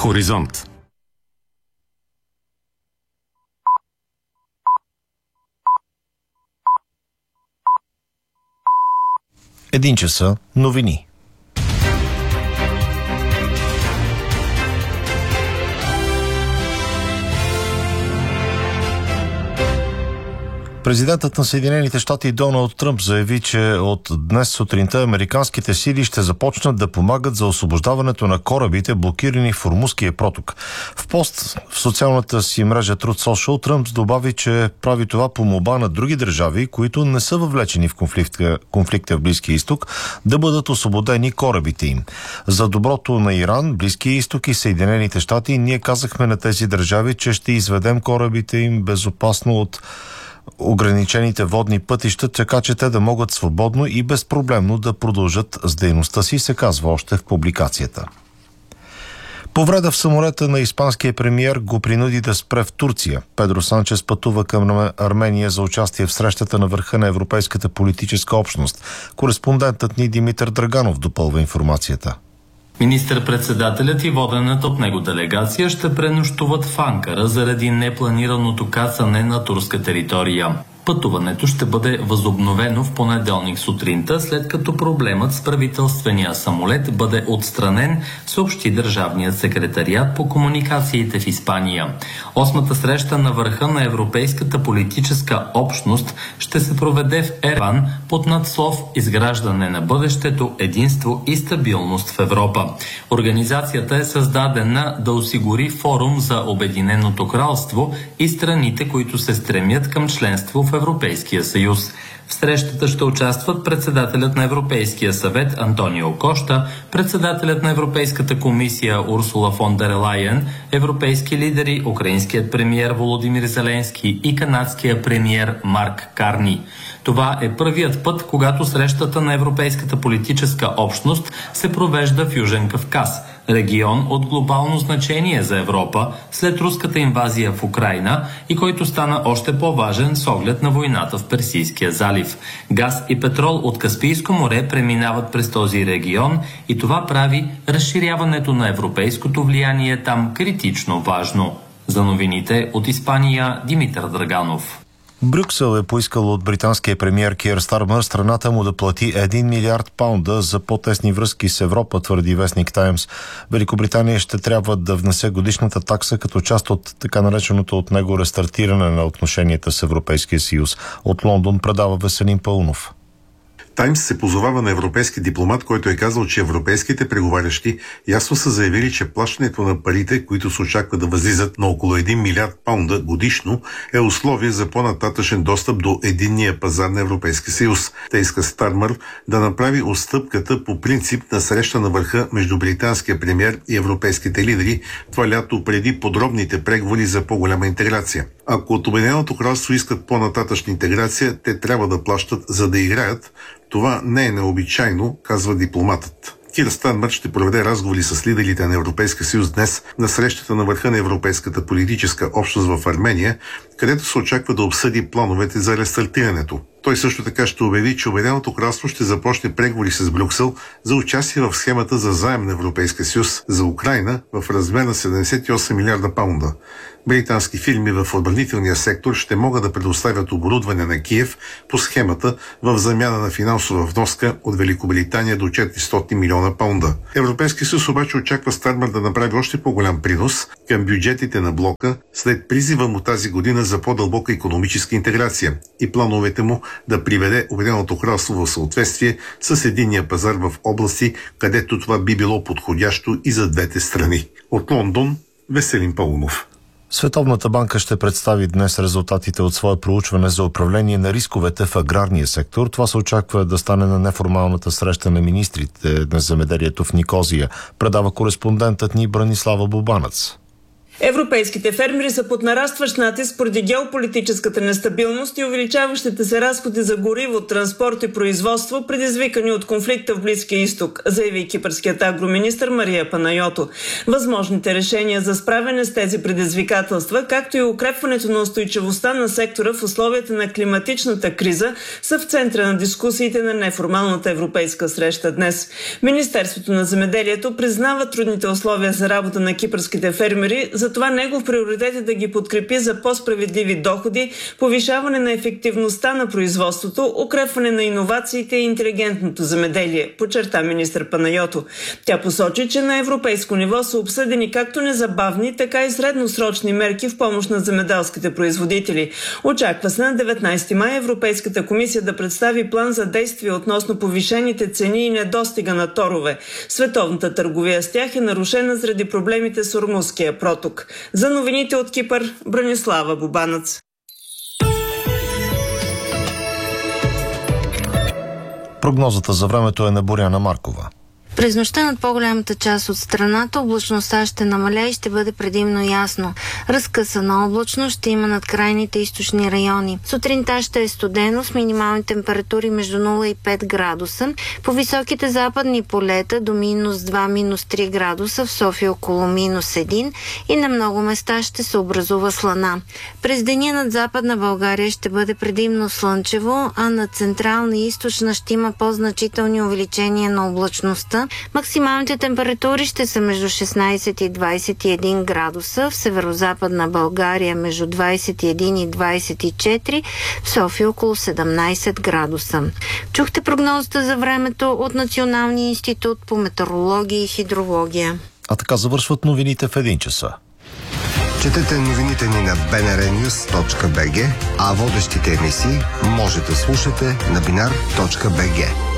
Хоризонт. Един часа новини. Президентът на Съединените щати Доналд Тръмп заяви, че от днес сутринта американските сили ще започнат да помагат за освобождаването на корабите, блокирани в Ормузския проток. В пост в социалната си мрежа Truth Social Тръмп добави, че прави това по молба на други държави, които не са въвлечени в конфликта в Близкия изток, да бъдат освободени корабите им. За доброто на Иран, Близкия изток и Съединените щати ние казахме на тези държави, че ще изведем корабите им безопасно от ограничените водни пътища, така че те да могат свободно и безпроблемно да продължат с дейността си, се казва още в публикацията. Повреда в самолета на испанския премиер го принуди да спре в Турция. Педро Санчес пътува към Армения за участие в срещата на върха на Европейската политическа общност. Кореспондентът ни Димитър Драганов допълва информацията. Министър-председателят и водената от него делегация ще пренощуват в Анкара заради непланираното кацане на турска територия. Пътуването ще бъде възобновено в понеделник сутринта, след като проблемът с правителствения самолет бъде отстранен, съобщи Държавният секретариат по комуникациите в Испания. Осмата среща на върха на Европейската политическа общност ще се проведе в Ереван под надслов „Изграждане на бъдещето, единство и стабилност в Европа“. Организацията е създадена да осигури форум за Обединеното кралство и страните, които се стремят към членство в Европейския съюз. В срещата ще участват председателят на Европейския съвет Антонио Кошта, председателят на Европейската комисия Урсула фон дер Лайен, европейски лидери, украинският премиер Володимир Зеленски и канадския премиер Марк Карни. Това е първият път, когато срещата на Европейската политическа общност се провежда в Южен Кавказ, регион от глобално значение за Европа след руската инвазия в Украйна и който стана още по-важен с оглед на войната в Персийския залив. Газ и петрол от Каспийско море преминават през този регион и това прави разширяването на европейското влияние там критично важно. За новините от Испания, Димитър Драганов. Брюксел е поискал от британския премиер Киър Стармър страната му да плати 1 милиард паунда за по-тесни връзки с Европа, твърди вестник Таймс. Великобритания ще трябва да внесе годишната такса като част от така нареченото от него рестартиране на отношенията с Европейския съюз. От Лондон предава Веселин Паунов. Таймс се позовава на европейски дипломат, който е казал, че европейските преговарящи ясно са заявили, че плащането на парите, които се очаква да възлизат на около 1 милиард паунда годишно, е условие за по-нататъчен достъп до единния пазар на Европейския съюз. Те иска Стармър да направи отстъпката по принцип на среща на върха между британския премиер и европейските лидери това лято преди подробните преговори за по-голяма интеграция. Ако от Обединеното кралство искат по-нататъчна интеграция, те трябва да плащат, за да играят. Това не е необичайно, казва дипломатът. Киър Стармър ще проведе разговори с лидерите на Европейския съюз днес на срещата на върха на Европейската политическа общност в Армения, където се очаква да обсъди плановете за рестартирането. Той също така ще обяви, че Обединеното кралство ще започне преговори с Брюксел за участие в схемата за заем на Европейския съюз за Украйна в размер на 78 милиарда паунда. Британски фирми в отбранителния сектор ще могат да предоставят оборудване на Киев по схемата в замяна на финансова вноска от Великобритания до 400 милиона паунда. Европейския съюз обаче очаква Стармър да направи още по-голям принос към бюджетите на блока след призива му тази година за по-дълбока икономическа интеграция и плановете му да приведе Обединеното кралство в съответствие с единния пазар в области, където това би било подходящо и за двете страни. От Лондон, Веселин Паунов. Световната банка ще представи днес резултатите от свое проучване за управление на рисковете в аграрния сектор. Това се очаква да стане на неформалната среща на министрите на земеделието в Никозия, предава кореспондентът ни Бранислава Бубанец. Европейските фермери са под нарастващ натиск поради геополитическата нестабилност и увеличаващите се разходи за гориво, транспорт и производство, предизвикани от конфликта в Близкия изток, заяви кипърският агроминистър Мария Панайоту. Възможните решения за справяне с тези предизвикателства, както и укрепването на устойчивостта на сектора в условията на климатичната криза, са в центъра на дискусиите на неформалната европейска среща днес. Министерството на земеделието признава трудните условия за работа на кипърските фермери, затова негов приоритет е да ги подкрепи за по-справедливи доходи, повишаване на ефективността на производството, укрепване на иновациите и интелигентното земеделие, подчерта министър Панайоту. Тя посочи, че на европейско ниво са обсъдени както незабавни, така и средносрочни мерки в помощ на земеделските производители. Очаква се на 19 май Европейската комисия да представи план за действие относно повишените цени и недостига на торове. Световната търговия с тях е нарушена заради проблемите с Ормузския проток. За новините от Кипър, Бранислава Бубанец. Прогнозата за времето е на Боряна Маркова. През нощта над по-голямата част от страната облачността ще намалее и ще бъде предимно ясно. Разкъсана облачност ще има над крайните източни райони. Сутринта ще е студено с минимални температури между 0 и 5 градуса. По високите западни полета до -2, -3 градуса, в София около -1 и на много места ще се образува слана. През деня над Западна България ще бъде предимно слънчево, а над Централна и Източна ще има по-значителни увеличения на облачността. Максималните температури ще са между 16 и 21 градуса, в северозападна България между 21 и 24, в София около 17 градуса. Чухте прогнозата за времето от Националния институт по метеорология и хидрология. А така завършват новините в 1 часа. Четете новините ни на bnrnews.bg, а водещите емисии може да слушате на binar.bg.